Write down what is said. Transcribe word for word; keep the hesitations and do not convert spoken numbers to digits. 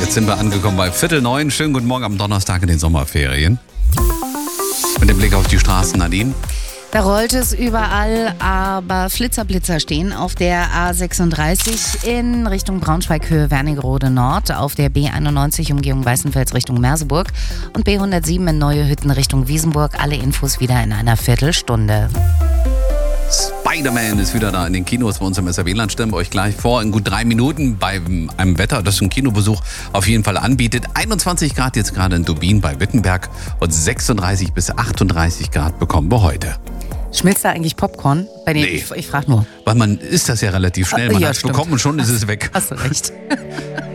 Jetzt sind wir angekommen bei Viertel neun. Schönen guten Morgen am Donnerstag in den Sommerferien. Mit dem Blick auf die Straßen, Nadine. Da rollt es überall, aber Flitzer-Blitzer stehen auf der A sechsunddreißig in Richtung Braunschweig-Höhe Wernigerode Nord, auf der B einundneunzig Umgehung Weißenfels Richtung Merseburg und B hundertsieben in Neue Hütten Richtung Wiesenburg. Alle Infos wieder in einer Viertelstunde. Spider-Man ist wieder da in den Kinos bei uns im S R W-Land. Stellen wir euch gleich vor, in gut drei Minuten bei einem Wetter, das einen Kinobesuch auf jeden Fall anbietet. einundzwanzig Grad jetzt gerade in Dubin bei Wittenberg und sechsunddreißig bis achtunddreißig Grad bekommen wir heute. Schmilzt da eigentlich Popcorn? Bei den, Nee. Ich, ich frage nur. Weil man isst das ja relativ schnell. Man Ja, hat es stimmt. bekommen und schon ist es weg. Hast du recht.